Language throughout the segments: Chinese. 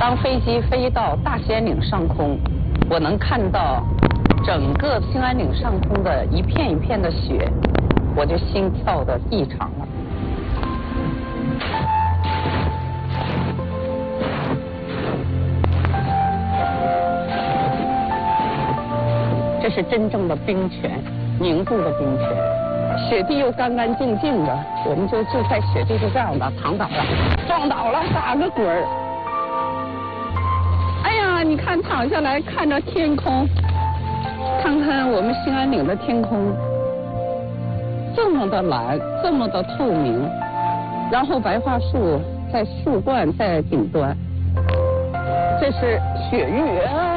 当飞机飞到大兴安岭上空，我能看到整个兴安岭上空的一片一片的雪，我就心跳的异常了。这是真正的冰泉，凝固的冰泉，雪地又干干净净的，我们就在雪地就这样的躺倒了，撞倒了，打个滚儿。哎呀，你看躺下来看着天空，看看我们兴安岭的天空，这么的蓝，这么的透明，然后白桦树在树冠在顶端，这是雪域啊。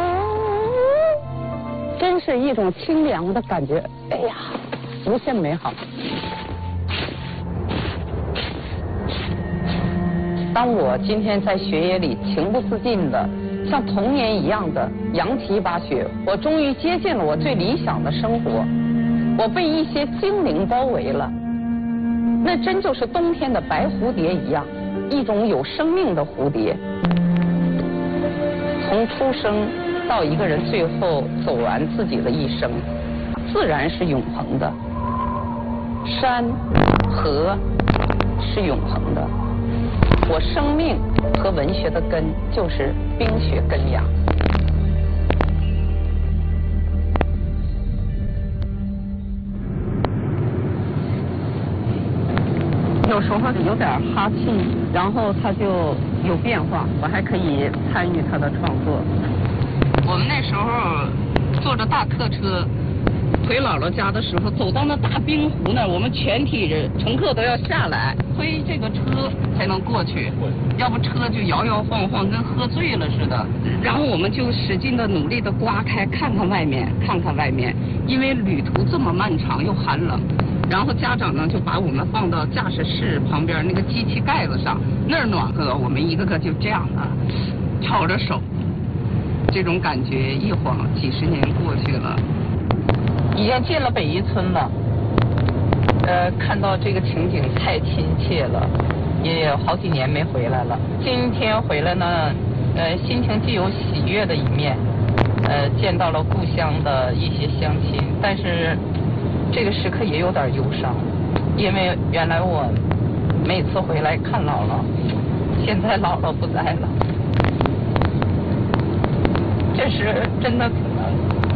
真是一种清凉的感觉，哎呀，无限美好。当我今天在雪野里情不自禁的，像童年一样的扬起一把雪，我终于接近了我最理想的生活，我被一些精灵包围了，那真就是冬天的白蝴蝶一样，一种有生命的蝴蝶，从出生到一个人最后走完自己的一生，自然是永恒的。山河是永恒的，我生命和文学的根就是冰雪根芽。有时候有点哈气，然后它就有变化，我还可以参与它的创作。我们那时候坐着大客车回姥姥家的时候，走到那大冰湖那儿，我们全体人乘客都要下来推这个车才能过去，要不车就摇摇晃晃，跟喝醉了似的。然后我们就使劲的努力的刮开，看看外面，看看外面，因为旅途这么漫长又寒冷。然后家长呢就把我们放到驾驶室旁边那个机器盖子上，那儿暖和，我们一个个就这样的抄着手。这种感觉一晃几十年过去了，已经进了北宜村了。看到这个情景太亲切了，也有好几年没回来了。今天回来呢，心情既有喜悦的一面，见到了故乡的一些乡亲，但是这个时刻也有点忧伤，因为原来我每次回来看姥姥，现在姥姥不在了。这是真的可能